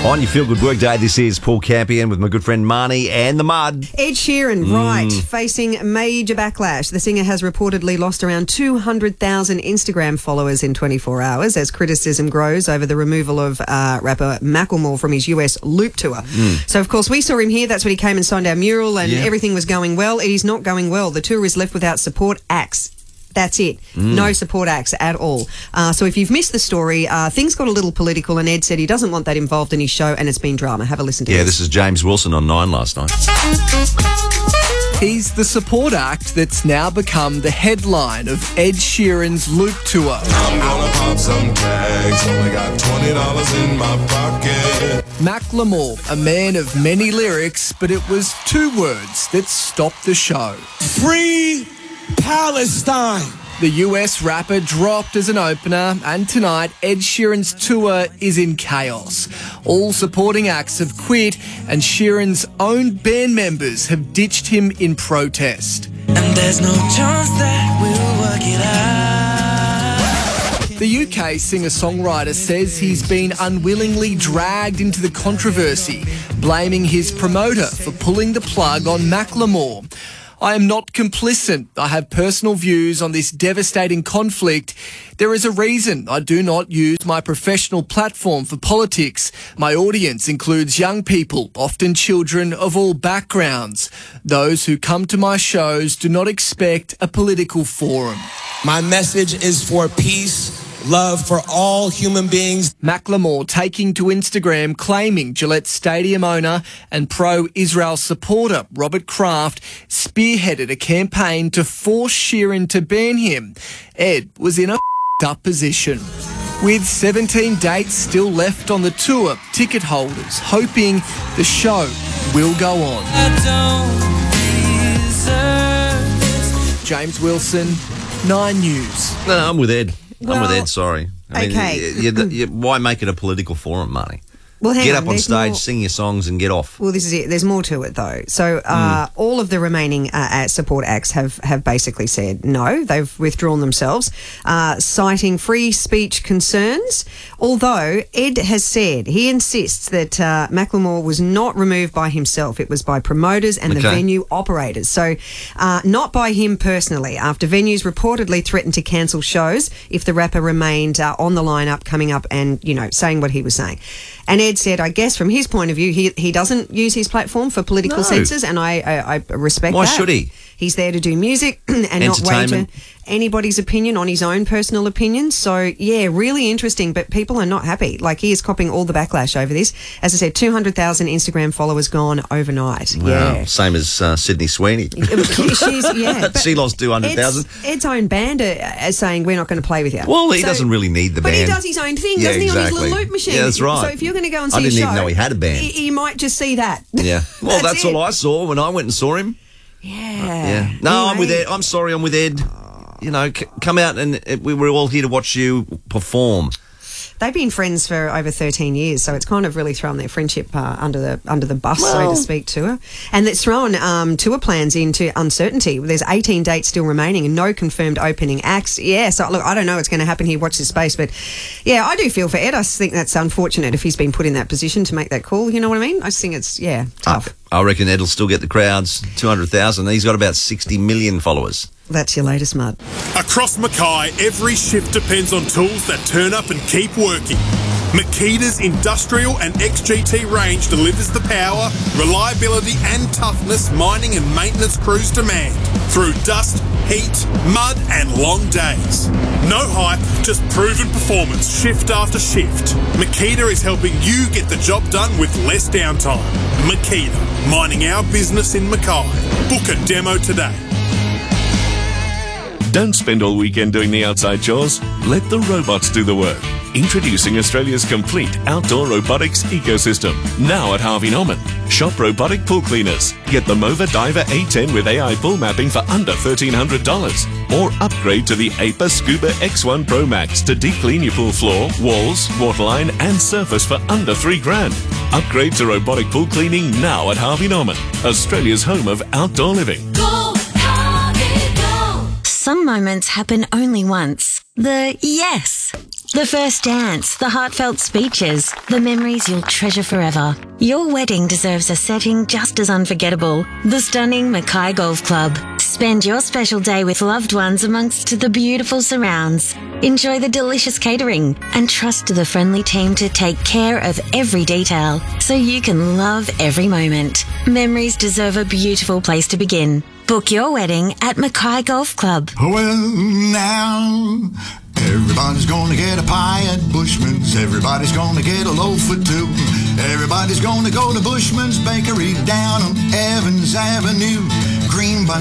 On your Feel Good Work Day, this is Paul Campion with my good friend Marnie and the Mud. Ed Sheeran, right, facing major backlash. The singer has reportedly lost around 200,000 Instagram followers in 24 hours as criticism grows over the removal of rapper Macklemore from his US Loop tour. So, of course, we saw him here. That's when he came and signed our mural and everything was going well. It is not going well. The tour is left without support acts. That's it. No support acts at all. So if you've missed the story, things got a little political and Ed said he doesn't want that involved in his show and it's been drama. Have a listen to this. Yeah, this is James Wilson on 9 last night. He's the support act that's now become the headline of Ed Sheeran's Loop tour. I'm gonna pop some tags, only got $20 in my pocket. Macklemore, a man of many lyrics, but it was 2 words that stopped the show. Free Palestine. The US rapper dropped as an opener, and tonight Ed Sheeran's tour is in chaos. All supporting acts have quit, and Sheeran's own band members have ditched him in protest. And there's no chance that we'll work it out. The UK singer-songwriter says he's been unwillingly dragged into the controversy, blaming his promoter for pulling the plug on Macklemore. I am not complicit. I have personal views on this devastating conflict. There is a reason I do not use my professional platform for politics. My audience includes young people, often children of all backgrounds. Those who come to my shows do not expect a political forum. My message is for peace, love for all human beings. Macklemore taking to Instagram claiming Gillette Stadium owner and pro-Israel supporter Robert Kraft spearheaded a campaign to force Sheeran to ban him. Ed was in a up position. With 17 dates still left on the tour, ticket holders hoping the show will go on. James Wilson, 9 News. No, I'm with Ed. Well, I'm with Ed, sorry. I mean, okay. why make it a political forum, Marnie? Well, hang Get on, up on there's stage, more. sing your songs and get off. Well, this is it. There's more to it, though. So all of the remaining support acts have basically said no. They've withdrawn themselves, citing free speech concerns. Although Ed has said he insists that Macklemore was not removed by himself. It was by promoters and the venue operators. So not by him personally, after venues reportedly threatened to cancel shows if the rapper remained on the lineup coming up and, you know, saying what he was saying. And Ed said, I guess from his point of view, he doesn't use his platform for political censors, and I respect that. Why should he? He's there to do music and not wager anybody's opinion on his own personal opinion. So, yeah, really interesting, but people are not happy. Like, he is copping all the backlash over this. As I said, 200,000 Instagram followers gone overnight. Wow. Yeah. Same as Sydney Sweeney. She lost 200,000. Ed's own band are saying, we're not going to play with you. Well, he doesn't really need the band. But he does his own thing, doesn't he, on his little loop machine? Yeah, that's right. So if you're going to go and see I didn't a show, even know he had a band. You might just see that. Yeah. Well, that's it. all I saw when I went and saw him. Yeah. No, I'm with Ed. I'm sorry, I'm with Ed. You know, come out and we were all here to watch you perform. They've been friends for over 13 years, so it's kind of really thrown their friendship under the bus, so to speak, tour. And it's thrown tour plans into uncertainty. There's 18 dates still remaining and no confirmed opening acts. Yeah, so look, I don't know what's going to happen here. Watch this space. But, yeah, I do feel for Ed. I think that's unfortunate if he's been put in that position to make that call. You know what I mean? I just think it's, tough. I reckon Ed will still get the crowds, 200,000. He's got about 60 million followers. That's your latest, Mud. Across Mackay, every shift depends on tools that turn up and keep working. Makita's industrial and XGT range delivers the power, reliability and toughness mining and maintenance crews demand through dust, heat, mud and long days. No hype, just proven performance shift after shift. Makita is helping you get the job done with less downtime. Makita, mining our business in Mackay. Book a demo today. Don't spend all weekend doing the outside chores. Let the robots do the work. Introducing Australia's complete outdoor robotics ecosystem. Now at Harvey Norman. Shop robotic pool cleaners. Get the Mova Diver A10 with AI pool mapping for under $1,300. Or upgrade to the APA Scuba X1 Pro Max to deep clean your pool floor, walls, waterline and surface for under $3,000. Upgrade to robotic pool cleaning now at Harvey Norman. Australia's home of outdoor living. Some moments happen only once. The yes. The first dance, the heartfelt speeches, the memories you'll treasure forever. Your wedding deserves a setting just as unforgettable. The stunning Mackay Golf Club. Spend your special day with loved ones amongst the beautiful surrounds. Enjoy the delicious catering and trust the friendly team to take care of every detail so you can love every moment. Memories deserve a beautiful place to begin. Book your wedding at Mackay Golf Club. Well, now everybody's gonna get a pie at Bushman's. Everybody's gonna get a loaf or two. Everybody's gonna go to Bushman's Bakery down on Evans Avenue. Cream bun